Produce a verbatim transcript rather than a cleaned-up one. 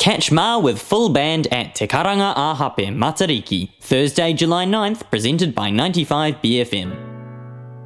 Catch Ma with full band at Te Karanga a Hape, Matariki, Thursday, July ninth, presented by ninety-five B F M.